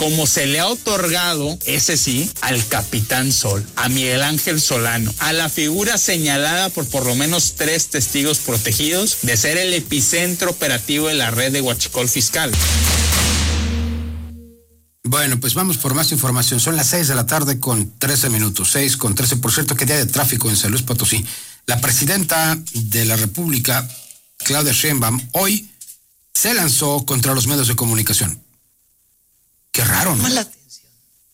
como se le ha otorgado, ese sí, al Capitán Sol, a Miguel Ángel Solano, a la figura señalada por lo menos 3 testigos protegidos de ser el epicentro operativo de la red de huachicol fiscal. Bueno, pues vamos por más información. Son las 6 de la tarde con 13 minutos. 6 con 13. Por cierto, qué día de tráfico en San Luis Potosí. La presidenta de la República, Claudia Sheinbaum, hoy se lanzó contra los medios de comunicación. Qué raro, ¿no? Mala atención.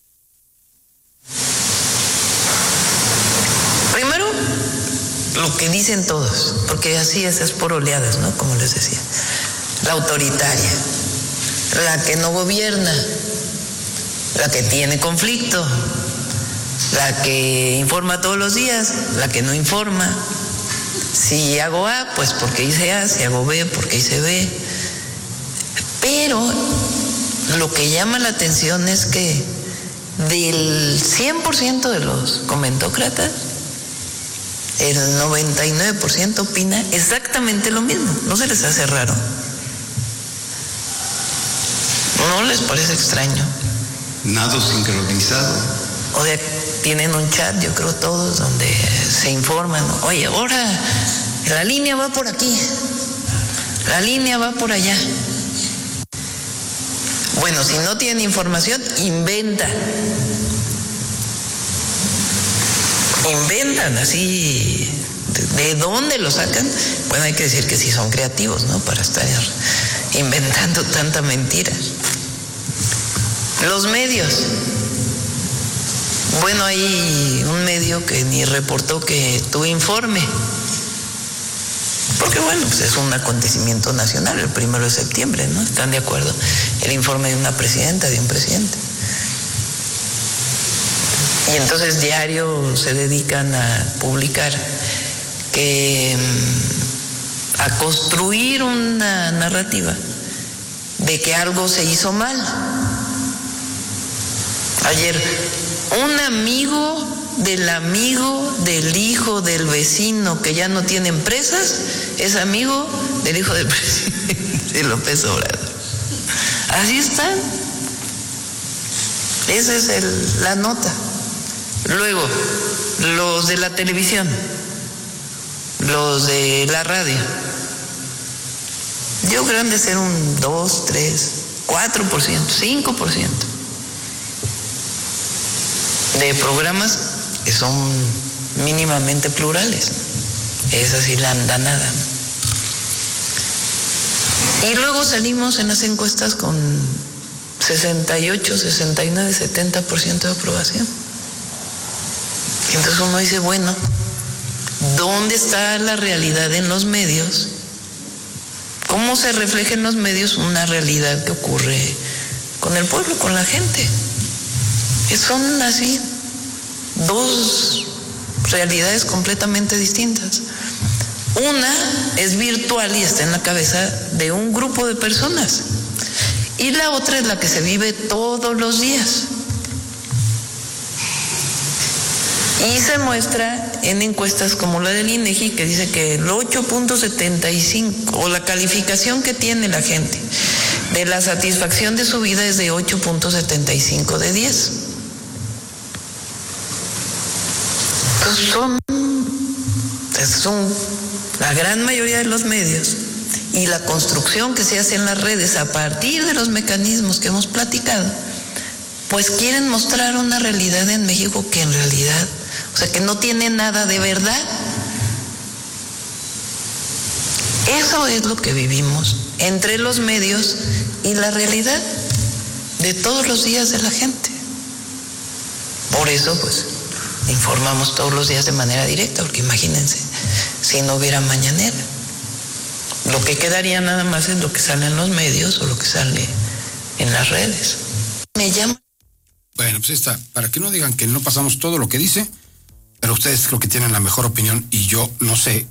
Primero, lo que dicen todos, porque así es por oleadas, ¿no? Como les decía. La autoritaria, la que no gobierna, la que tiene conflicto, la que informa todos los días, la que no informa. Si hago A, pues porque hice A, si hago B, porque hice B. Pero lo que llama la atención es que del 100% de los comentócratas, el 99% opina exactamente lo mismo. ¿No se les hace raro? ¿No les parece extraño? Nada sincronizado. O sea, tienen un chat, yo creo todos, donde se informan. Oye, ahora la línea va por aquí, la línea va por allá. Bueno, si no tienen información, inventan así. ¿De dónde lo sacan? Bueno, hay que decir que sí son creativos, ¿no? Para estar inventando tanta mentira. Los medios. Bueno, hay un medio que ni reportó que tuvo informe. Porque bueno, pues es un acontecimiento nacional, el 1 de septiembre, ¿no? ¿Están de acuerdo? El informe de una presidenta, de un presidente. Y entonces diario se dedican a publicar a construir una narrativa de que algo se hizo mal. Ayer, un amigo del hijo del vecino que ya no tiene empresas es amigo del hijo del presidente López Obrador. Así están. Esa es la nota. Luego, los de la televisión, los de la radio, yo creo que han de ser un 2, 3, 4%, 5% de programas que son mínimamente plurales. Esa sí la andanada. Y luego salimos en las encuestas con 68, 69, 70% de aprobación. Entonces uno dice, bueno, ¿dónde está la realidad en los medios? ¿Cómo se refleja en los medios una realidad que ocurre con el pueblo, con la gente? Son así, 2 realidades completamente distintas. Una es virtual y está en la cabeza de un grupo de personas. Y la otra es la que se vive todos los días. Y se muestra en encuestas como la del INEGI, que dice que el 8.75, o la calificación que tiene la gente de la satisfacción de su vida es de 8.75 de 10. Son la gran mayoría de los medios y la construcción que se hace en las redes a partir de los mecanismos que hemos platicado, pues quieren mostrar una realidad en México que en realidad, o sea, que no tiene nada de verdad. Eso es lo que vivimos entre los medios y la realidad de todos los días de la gente. Por eso, pues, informamos todos los días de manera directa, porque imagínense, si no hubiera mañanera, lo que quedaría nada más es lo que sale en los medios o lo que sale en las redes. Me llama. Bueno, pues está, para que no digan que no pasamos todo lo que dice, pero ustedes creo que tienen la mejor opinión y yo no sé,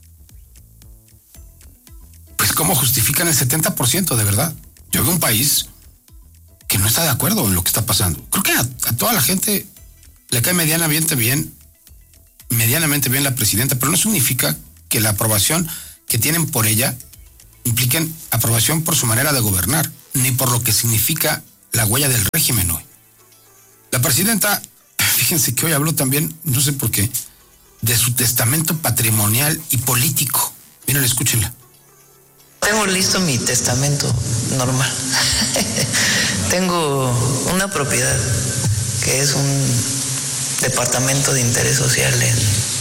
pues cómo justifican el 70% de verdad. Yo veo un país que no está de acuerdo en lo que está pasando. Creo que a toda la gente le cae medianamente bien la presidenta, pero no significa que la aprobación que tienen por ella impliquen aprobación por su manera de gobernar, ni por lo que significa la huella del régimen hoy. La presidenta, fíjense que hoy habló también, no sé por qué, de su testamento patrimonial y político. Miren, escúchenla. Tengo listo mi testamento normal. Tengo una propiedad que es un departamento de interés social en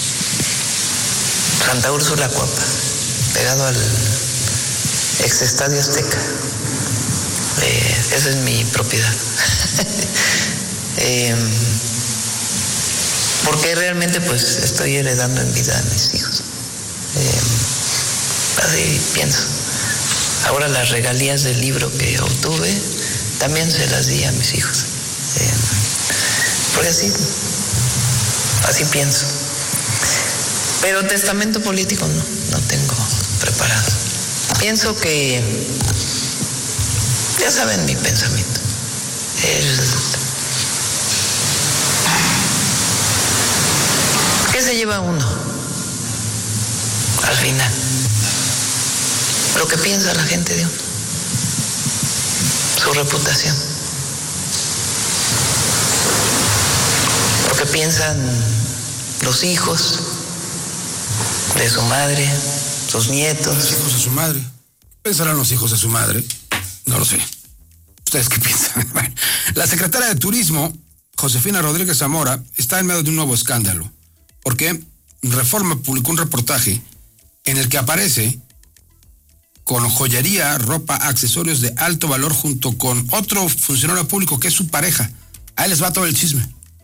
Santa Úrsula, Coapa, pegado al ex Estadio Azteca. Esa es mi propiedad. Porque realmente pues estoy heredando en vida a mis hijos. Así pienso. Ahora las regalías del libro que obtuve también se las di a mis hijos. Porque así pienso. Pero testamento político no tengo preparado. Pienso que, ya saben mi pensamiento. ¿Qué se lleva uno al final? Lo que piensa la gente de uno, su reputación, lo que piensan los hijos de su madre, sus nietos. Los hijos de su madre. ¿Qué pensarán los hijos de su madre? No lo sé. ¿Ustedes qué piensan? La secretaria de Turismo, Josefina Rodríguez Zamora, está en medio de un nuevo escándalo, porque Reforma publicó un reportaje en el que aparece con joyería, ropa, accesorios de alto valor junto con otro funcionario público que es su pareja. Ahí les va todo el chisme.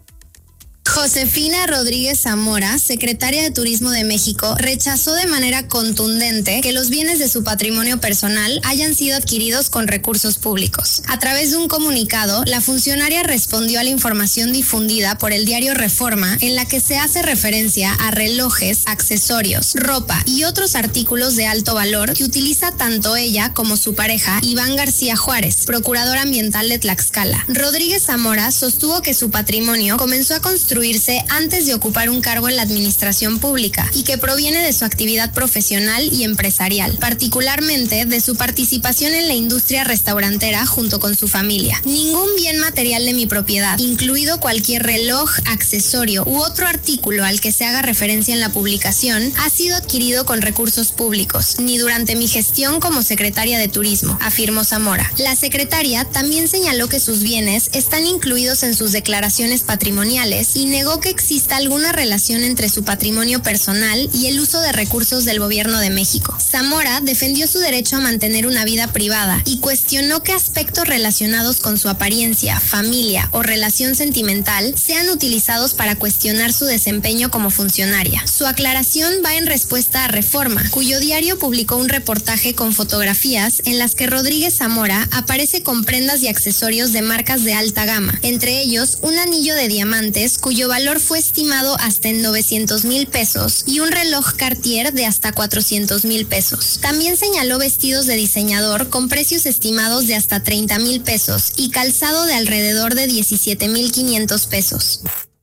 Josefina Rodríguez Zamora, secretaria de Turismo de México, rechazó de manera contundente que los bienes de su patrimonio personal hayan sido adquiridos con recursos públicos. A través de un comunicado, la funcionaria respondió a la información difundida por el diario Reforma, en la que se hace referencia a relojes, accesorios, ropa y otros artículos de alto valor que utiliza tanto ella como su pareja, Iván García Juárez, procurador ambiental de Tlaxcala. Rodríguez Zamora sostuvo que su patrimonio comenzó a construirse antes de ocupar un cargo en la administración pública y que proviene de su actividad profesional y empresarial, particularmente de su participación en la industria restaurantera junto con su familia. Ningún bien material de mi propiedad, incluido cualquier reloj, accesorio u otro artículo al que se haga referencia en la publicación, ha sido adquirido con recursos públicos, ni durante mi gestión como secretaria de Turismo, afirmó Zamora. La secretaria también señaló que sus bienes están incluidos en sus declaraciones patrimoniales y negó que exista alguna relación entre su patrimonio personal y el uso de recursos del gobierno de México. Zamora defendió su derecho a mantener una vida privada y cuestionó que aspectos relacionados con su apariencia, familia o relación sentimental sean utilizados para cuestionar su desempeño como funcionaria. Su aclaración va en respuesta a Reforma, cuyo diario publicó un reportaje con fotografías en las que Rodríguez Zamora aparece con prendas y accesorios de marcas de alta gama, entre ellos un anillo de diamantes cuyo valor fue estimado hasta en 900,000 pesos y un reloj Cartier de hasta 400,000 pesos. También señaló vestidos de diseñador con precios estimados de hasta 30,000 pesos y calzado de alrededor de 17,500 pesos.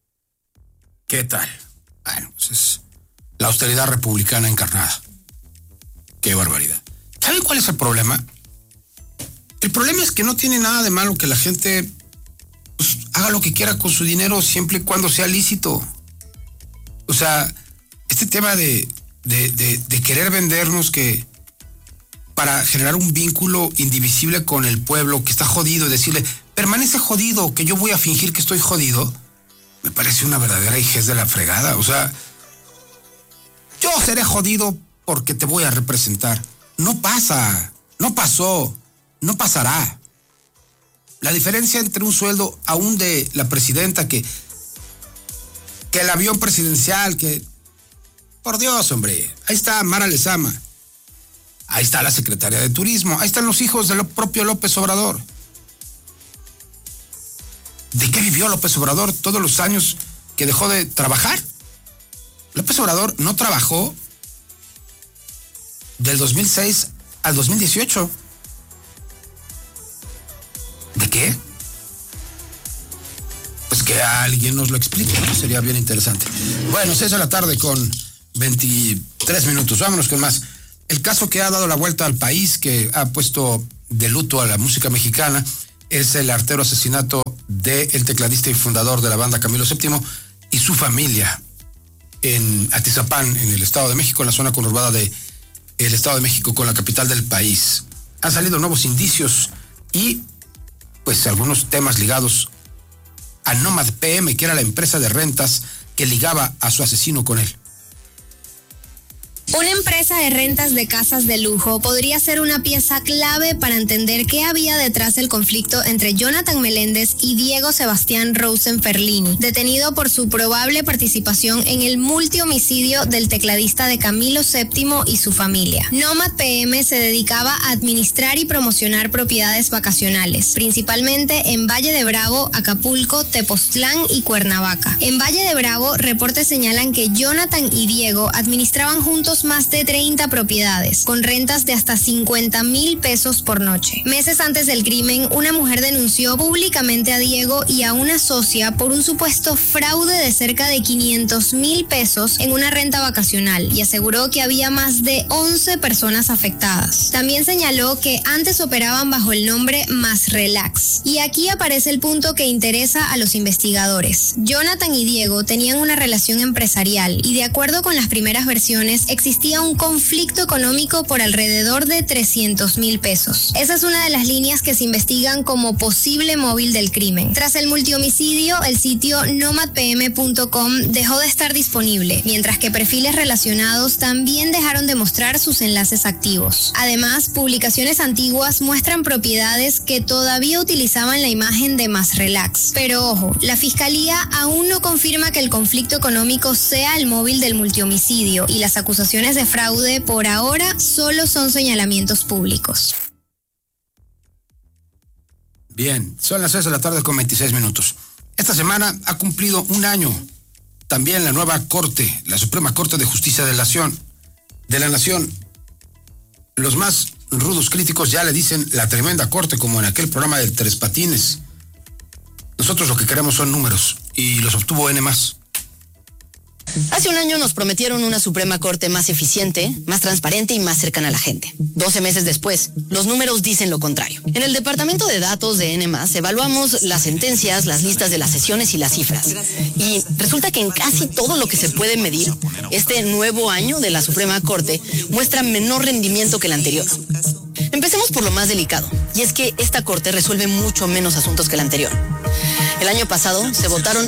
¿Qué tal? Bueno, pues es la austeridad republicana encarnada. Qué barbaridad. ¿Saben cuál es el problema? El problema es que no tiene nada de malo que la gente pues haga lo que quiera con su dinero siempre y cuando sea lícito. O sea, este tema de querer vendernos que para generar un vínculo indivisible con el pueblo que está jodido y decirle, permanece jodido, que yo voy a fingir que estoy jodido, me parece una verdadera hijez de la fregada. O sea, yo seré jodido porque te voy a representar. No pasa, no pasó, no pasará. La diferencia entre un sueldo aún de la presidenta que el avión presidencial, que... Por Dios, hombre, ahí está Mara Lezama, ahí está la secretaria de Turismo, ahí están los hijos del propio López Obrador. ¿De qué vivió López Obrador todos los años que dejó de trabajar? López Obrador no trabajó del 2006 al 2018. ¿De qué? Pues que alguien nos lo explique, ¿no? Sería bien interesante. Bueno, 6 de la tarde con 23 minutos. Vámonos con más. El caso que ha dado la vuelta al país, que ha puesto de luto a la música mexicana, es el artero asesinato del tecladista y fundador de la banda Camilo VII y su familia en Atizapán, en el Estado de México, en la zona conurbada del Estado de México, con la capital del país. Han salido nuevos indicios y pues algunos temas ligados a Nomad PM, que era la empresa de rentas que ligaba a su asesino con él. Una empresa de rentas de casas de lujo podría ser una pieza clave para entender qué había detrás del conflicto entre Jonathan Meléndez y Diego Sebastián Rosenferlini, detenido por su probable participación en el multihomicidio del tecladista de Camilo VII y su familia. Nomad PM se dedicaba a administrar y promocionar propiedades vacacionales, principalmente en Valle de Bravo, Acapulco, Tepoztlán y Cuernavaca. En Valle de Bravo, reportes señalan que Jonathan y Diego administraban juntos más de 30 propiedades, con rentas de hasta 50,000 pesos por noche. Meses antes del crimen, una mujer denunció públicamente a Diego y a una socia por un supuesto fraude de cerca de 500,000 pesos en una renta vacacional y aseguró que había más de 11 personas afectadas. También señaló que antes operaban bajo el nombre Más Relax. Y aquí aparece el punto que interesa a los investigadores. Jonathan y Diego tenían una relación empresarial y, de acuerdo con las primeras versiones, existía un conflicto económico por alrededor de 300,000 pesos. Esa es una de las líneas que se investigan como posible móvil del crimen. Tras el multihomicidio, el sitio nomadpm.com dejó de estar disponible, mientras que perfiles relacionados también dejaron de mostrar sus enlaces activos. Además, publicaciones antiguas muestran propiedades que todavía utilizaban la imagen de Más Relax. Pero ojo, la fiscalía aún no confirma que el conflicto económico sea el móvil del multihomicidio y las acusaciones de fraude por ahora solo son señalamientos públicos. Bien, son las 6 de la tarde con 26 minutos. Esta semana ha cumplido un año también la nueva Corte, la Suprema Corte de Justicia de la Nación. Los más rudos críticos ya le dicen la tremenda Corte, como en aquel programa del Tres Patines. Nosotros lo que queremos son números y los obtuvo N+. Hace un año nos prometieron una Suprema Corte más eficiente, más transparente y más cercana a la gente. 12 meses después, los números dicen lo contrario. En el departamento de datos de N+, evaluamos las sentencias, las listas de las sesiones y las cifras. Y resulta que en casi todo lo que se puede medir, este nuevo año de la Suprema Corte muestra menor rendimiento que el anterior. Empecemos por lo más delicado, y es que esta Corte resuelve mucho menos asuntos que la anterior. El año pasado se votaron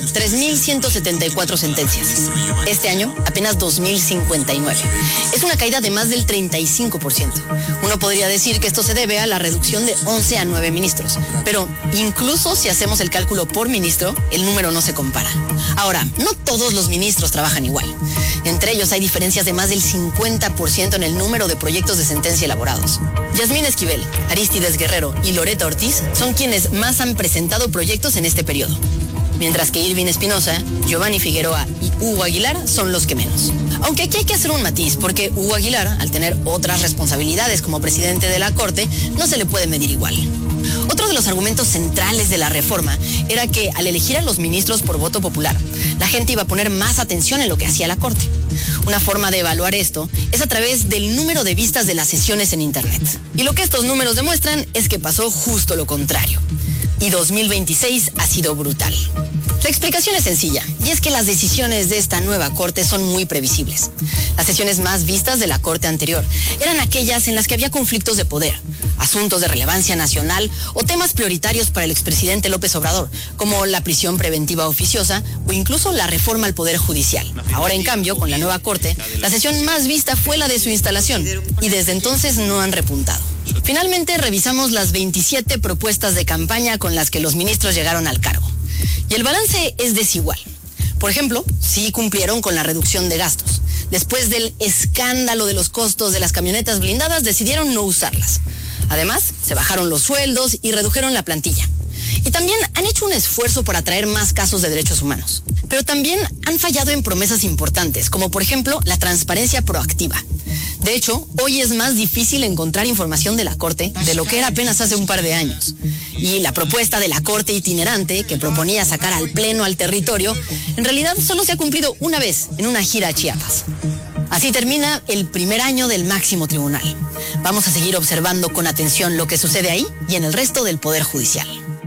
3,174 sentencias. Este año, apenas 2,059. Es una caída de más del 35%. Uno podría decir que esto se debe a la reducción de 11 a 9 ministros. Pero incluso si hacemos el cálculo por ministro, el número no se compara. Ahora, no todos los ministros trabajan igual. Entre ellos hay diferencias de más del 50% en el número de proyectos de sentencia elaborados. Yasmín Esquivel, Arístides Guerrero y Loreta Ortiz son quienes más han presentado proyectos en este periodo. Mientras que Irving Espinosa, Giovanni Figueroa y Hugo Aguilar son los que menos. Aunque aquí hay que hacer un matiz, porque Hugo Aguilar, al tener otras responsabilidades como presidente de la Corte, no se le puede medir igual. Otro de los argumentos centrales de la reforma era que al elegir a los ministros por voto popular, la gente iba a poner más atención en lo que hacía la Corte. Una forma de evaluar esto es a través del número de vistas de las sesiones en Internet. Y lo que estos números demuestran es que pasó justo lo contrario. Y 2026 ha sido brutal. La explicación es sencilla, y es que las decisiones de esta nueva Corte son muy previsibles. Las sesiones más vistas de la Corte anterior eran aquellas en las que había conflictos de poder, asuntos de relevancia nacional o temas prioritarios para el expresidente López Obrador, como la prisión preventiva oficiosa o incluso la reforma al Poder Judicial. Ahora, en cambio, con la nueva Corte, la sesión más vista fue la de su instalación, y desde entonces no han repuntado. Finalmente, revisamos las 27 propuestas de campaña con las que los ministros llegaron al cargo. Y el balance es desigual. Por ejemplo, sí cumplieron con la reducción de gastos. Después del escándalo de los costos de las camionetas blindadas, decidieron no usarlas. Además, se bajaron los sueldos y redujeron la plantilla. Y también han hecho un esfuerzo por atraer más casos de derechos humanos. Pero también han fallado en promesas importantes, como por ejemplo la transparencia proactiva. De hecho, hoy es más difícil encontrar información de la Corte de lo que era apenas hace un par de años. Y la propuesta de la Corte itinerante, que proponía sacar al Pleno al territorio, en realidad solo se ha cumplido una vez en una gira a Chiapas. Así termina el primer año del máximo tribunal. Vamos a seguir observando con atención lo que sucede ahí y en el resto del Poder Judicial.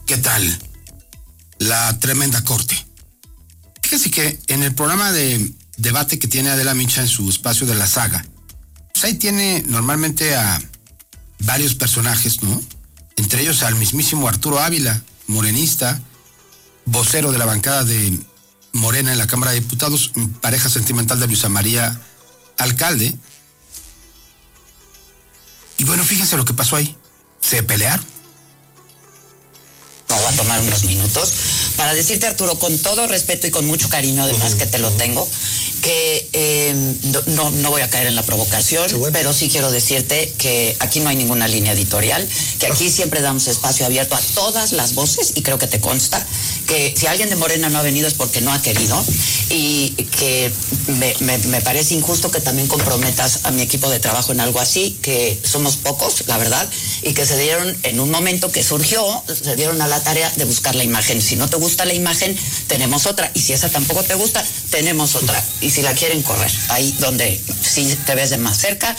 ¿Qué tal la tremenda corte? Fíjese que en el programa de debate que tiene Adela Micha en su espacio de La Saga, pues ahí tiene normalmente a varios personajes, ¿no? Entre ellos al mismísimo Arturo Ávila, morenista, vocero de la bancada de Morena en la Cámara de Diputados, pareja sentimental de Luisa María Alcalde. Y bueno, fíjense lo que pasó ahí. Se pelearon. Me voy a tomar unos minutos para decirte, Arturo, con todo respeto y con mucho cariño, además que te lo tengo, que no voy a caer en la provocación, pero sí quiero decirte que aquí no hay ninguna línea editorial, que aquí siempre damos espacio abierto a todas las voces, y creo que te consta que si alguien de Morena no ha venido es porque no ha querido, y que me parece injusto que también comprometas a mi equipo de trabajo en algo así, que somos pocos, la verdad, y que se dieron en un momento que surgió, se dieron a la tarea de buscar la imagen. Si no te gusta la imagen, tenemos otra, y si esa tampoco te gusta, tenemos otra, y si la quieren correr, ahí donde sí te ves de más cerca,